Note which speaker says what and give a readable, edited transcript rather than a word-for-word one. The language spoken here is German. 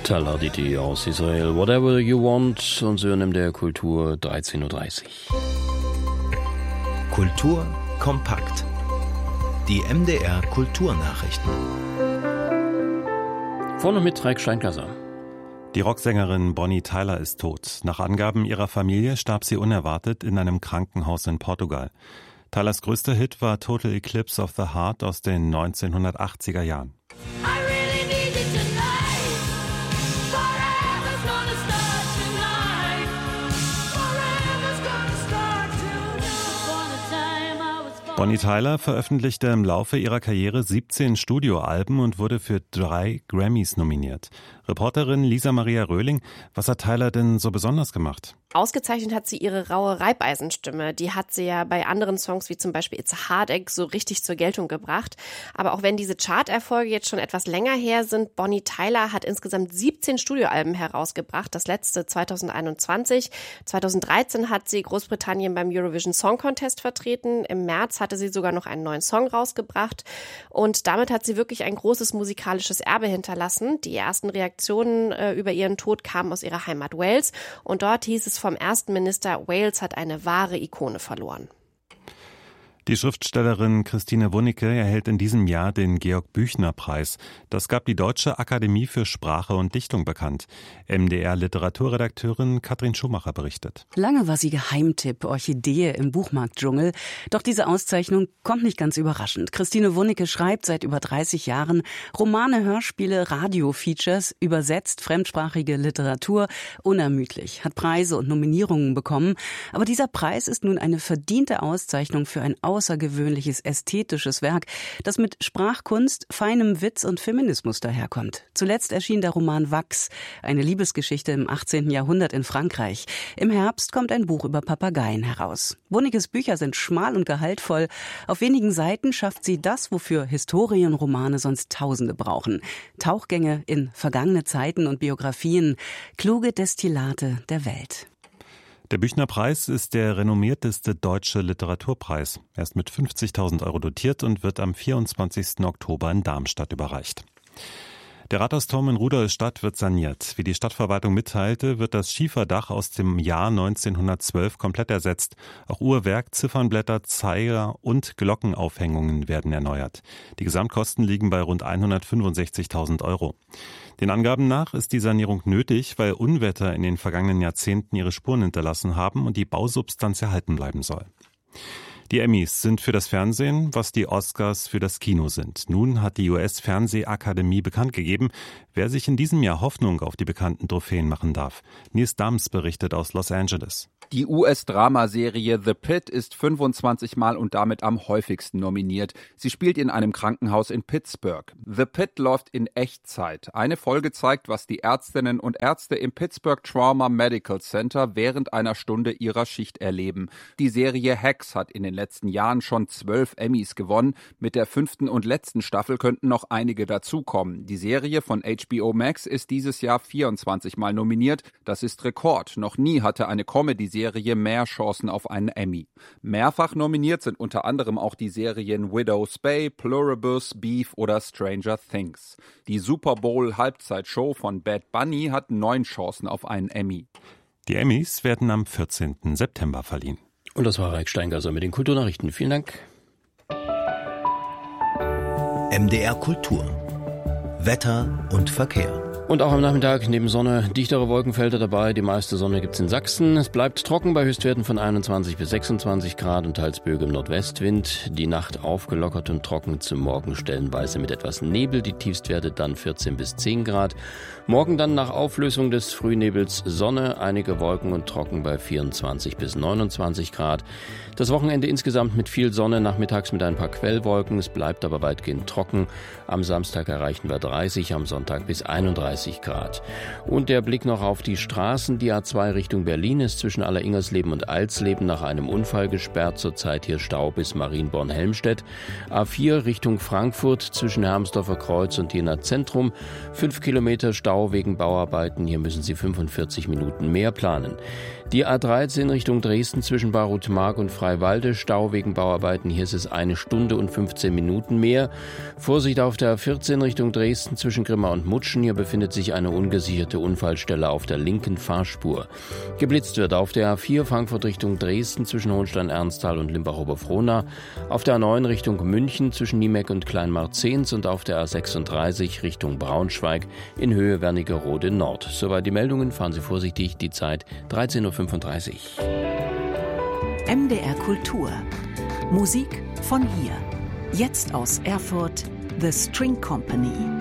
Speaker 1: Taladiti aus Israel. Whatever you want. Und so in der Kultur 13.30 Uhr.
Speaker 2: Kultur kompakt. Die MDR Kulturnachrichten.
Speaker 1: Von und mit Raik Steingaser.
Speaker 3: Die Rocksängerin Bonnie Tyler ist tot. Nach Angaben ihrer Familie starb sie unerwartet in einem Krankenhaus in Portugal. Tylers größter Hit war Total Eclipse of the Heart aus den 1980er Jahren. Bonnie Tyler veröffentlichte im Laufe ihrer Karriere 17 Studioalben und wurde für 3 Grammys nominiert. Reporterin Lisa Maria Röhling, was hat Tyler denn so besonders gemacht?
Speaker 4: Ausgezeichnet hat sie ihre raue Reibeisenstimme. Die hat sie ja bei anderen Songs wie zum Beispiel It's a Heartache so richtig zur Geltung gebracht. Aber auch wenn diese Charterfolge jetzt schon etwas länger her sind, Bonnie Tyler hat insgesamt 17 Studioalben herausgebracht. Das letzte 2021. 2013 hat sie Großbritannien beim Eurovision Song Contest vertreten. Im März hatte sie sogar noch einen neuen Song rausgebracht. Und damit hat sie wirklich ein großes musikalisches Erbe hinterlassen. Die ersten Reaktionen über ihren Tod kamen aus ihrer Heimat Wales. Und dort hieß es vom ersten Minister, Wales hat eine wahre Ikone verloren.
Speaker 3: Die Schriftstellerin Christine Wunicke erhält in diesem Jahr den Georg-Büchner-Preis. Das gab die Deutsche Akademie für Sprache und Dichtung bekannt. MDR-Literaturredakteurin Katrin Schumacher berichtet.
Speaker 5: Lange war sie Geheimtipp, Orchidee im Buchmarktdschungel. Doch diese Auszeichnung kommt nicht ganz überraschend. Christine Wunicke schreibt seit über 30 Jahren Romane, Hörspiele, Radio-Features, übersetzt fremdsprachige Literatur, unermüdlich, hat Preise und Nominierungen bekommen. Aber dieser Preis ist nun eine verdiente Auszeichnung für ein außergewöhnliches ästhetisches Werk, das mit Sprachkunst, feinem Witz und Feminismus daherkommt. Zuletzt erschien der Roman Wachs, eine Liebesgeschichte im 18. Jahrhundert in Frankreich. Im Herbst kommt ein Buch über Papageien heraus. Wunickes Bücher sind schmal und gehaltvoll. Auf wenigen Seiten schafft sie das, wofür Historienromane sonst Tausende brauchen. Tauchgänge in vergangene Zeiten und Biografien, kluge Destillate der Welt.
Speaker 3: Der Büchner-Preis ist der renommierteste deutsche Literaturpreis. Er ist mit 50.000 € dotiert und wird am 24. Oktober in Darmstadt überreicht. Der Rathausturm in Rudolstadt wird saniert. Wie die Stadtverwaltung mitteilte, wird das Schieferdach aus dem Jahr 1912 komplett ersetzt. Auch Uhrwerk, Ziffernblätter, Zeiger und Glockenaufhängungen werden erneuert. Die Gesamtkosten liegen bei rund 165.000 €. Den Angaben nach ist die Sanierung nötig, weil Unwetter in den vergangenen Jahrzehnten ihre Spuren hinterlassen haben und die Bausubstanz erhalten bleiben soll. Die Emmys sind für das Fernsehen, was die Oscars für das Kino sind. Nun hat die US-Fernsehakademie bekannt gegeben, wer sich in diesem Jahr Hoffnung auf die bekannten Trophäen machen darf. Nils Dams berichtet aus Los Angeles.
Speaker 6: Die US-Dramaserie The Pitt ist 25 Mal und damit am häufigsten nominiert. Sie spielt in einem Krankenhaus in Pittsburgh. The Pitt läuft in Echtzeit. Eine Folge zeigt, was die Ärztinnen und Ärzte im Pittsburgh Trauma Medical Center während einer Stunde ihrer Schicht erleben. Die Serie Hacks hat in den letzten Jahren schon 12 Emmys gewonnen. Mit der 5. und letzten Staffel könnten noch einige dazukommen. Die Serie von HBO Max ist dieses Jahr 24 Mal nominiert. Das ist Rekord. Noch nie hatte eine Comedy-Serie mehr Chancen auf einen Emmy. Mehrfach nominiert sind unter anderem auch die Serien Widow's Bay, Pluribus, Beef oder Stranger Things. Die Super Bowl-Halbzeitshow von Bad Bunny hat 9 Chancen auf einen Emmy.
Speaker 3: Die Emmys werden am 14. September verliehen.
Speaker 1: Und das war Raik Steingaser mit den Kulturnachrichten. Vielen Dank.
Speaker 2: MDR Kultur. Wetter und Verkehr.
Speaker 1: Und auch am Nachmittag neben Sonne dichtere Wolkenfelder dabei. Die meiste Sonne gibt's in Sachsen. Es bleibt trocken bei Höchstwerten von 21 bis 26 Grad und teils Böe im Nordwestwind. Die Nacht aufgelockert und trocken, zum Morgen stellenweise mit etwas Nebel. Die Tiefstwerte dann 14 bis 10 Grad. Morgen dann nach Auflösung des Frühnebels Sonne, einige Wolken und trocken bei 24 bis 29 Grad. Das Wochenende insgesamt mit viel Sonne, nachmittags mit ein paar Quellwolken. Es bleibt aber weitgehend trocken. Am Samstag erreichen wir 30, am Sonntag bis 31 Grad. Und der Blick noch auf die Straßen. Die A2 Richtung Berlin ist zwischen Alleringersleben und Alsleben nach einem Unfall gesperrt. Zurzeit hier Stau bis Marienborn-Helmstedt. A4 Richtung Frankfurt zwischen Hermsdorfer Kreuz und Jena Zentrum. 5 Kilometer Stau wegen Bauarbeiten. Hier müssen Sie 45 Minuten mehr planen. Die A13 Richtung Dresden zwischen Barutmark und Freiwalde. Stau wegen Bauarbeiten. Hier ist es 1 Stunde und 15 Minuten mehr. Vorsicht auf der A14 Richtung Dresden zwischen Grimma und Mutschen. Hier befindet befindet sich eine ungesicherte Unfallstelle auf der linken Fahrspur. Geblitzt wird auf der A4 Frankfurt Richtung Dresden zwischen Hohenstein-Ernsthal und Limbach-Oberfrohna, auf der A9 Richtung München zwischen Niemeck und Kleinmarzehns und auf der A36 Richtung Braunschweig in Höhe Wernigerode Nord. Soweit die Meldungen, fahren Sie vorsichtig, die Zeit 13.35 Uhr.
Speaker 7: MDR Kultur. Musik von hier. Jetzt aus Erfurt, The String Company.